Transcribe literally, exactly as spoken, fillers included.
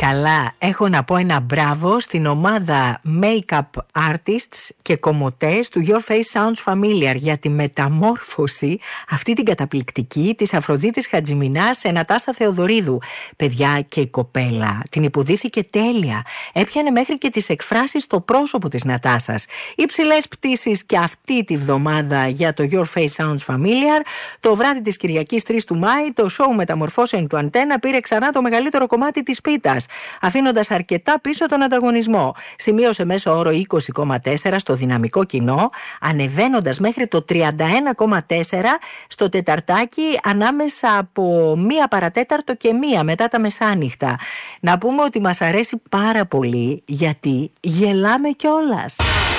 Καλά, έχω να πω ένα μπράβο στην ομάδα make-up artists και κομμωτές του Your Face Sounds Familiar για τη μεταμόρφωση αυτή την καταπληκτική της Αφροδίτης Χατζημινάς σε Νατάσα Θεοδωρίδου. Παιδιά, και η κοπέλα την υποδίθηκε τέλεια. Έπιανε μέχρι και τις εκφράσεις στο πρόσωπο της Νατάσας. Υψηλές πτήσεις και αυτή τη βδομάδα για το Your Face Sounds Familiar. Το βράδυ της Κυριακής τρεις του Μάη το show μεταμορφώσεων του Αντένα πήρε ξανά το μεγαλύτερο κομμάτι της πίτας, αφήνοντας αρκετά πίσω τον ανταγωνισμό. Σημείωσε μέσο όρο είκοσι κόμμα τέσσερα στο δυναμικό κοινό, ανεβαίνοντας μέχρι το τριάντα ένα κόμμα τέσσερα στο τεταρτάκι ανάμεσα από μία παρατέταρτο και μία μετά τα μεσάνυχτα. Να πούμε ότι μας αρέσει πάρα πολύ γιατί γελάμε κιόλας.